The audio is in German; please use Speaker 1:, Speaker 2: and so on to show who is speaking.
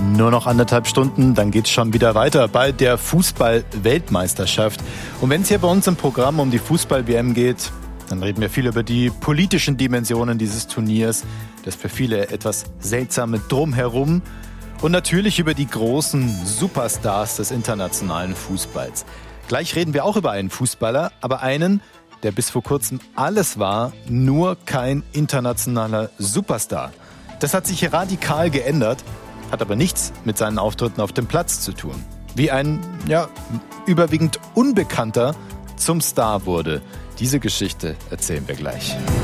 Speaker 1: Nur noch 1,5 Stunden, dann geht's schon wieder weiter bei der Fußball-Weltmeisterschaft. Und wenn es hier bei uns im Programm um die Fußball-WM geht, dann reden wir viel über die politischen Dimensionen dieses Turniers, das für viele etwas seltsame Drumherum und natürlich über die großen Superstars des internationalen Fußballs. Gleich reden wir auch über einen Fußballer, aber einen, der bis vor kurzem alles war, nur kein internationaler Superstar. Das hat sich radikal geändert, hat aber nichts mit seinen Auftritten auf dem Platz zu tun. Wie ein, überwiegend Unbekannter zum Star wurde. Diese Geschichte erzählen wir gleich.